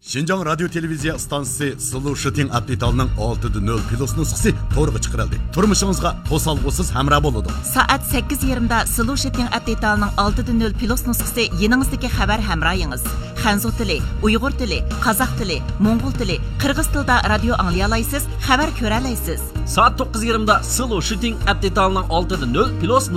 Şinjan Radyo Televiziya stansiyasi Sulu Shooting update'ning 6.0 pilos nusxasi to'g'ri chiqarildi. Turmushingizga to'salg'usiz hamroh bo'ladi. Soat 8:20 da Sulu Shooting update'ning 6.0 pilos nusxasi yeningizdagi xabar hamrohingiz. Xanzu tili, Uyg'ur tili, Qozoq tili, Mo'ng'ul tili, Qirg'iz tilida radio anglay olasiz, xabar ko'ra olasiz. Soat 9:20 da Sulu Shooting update'ning 6.0 pilos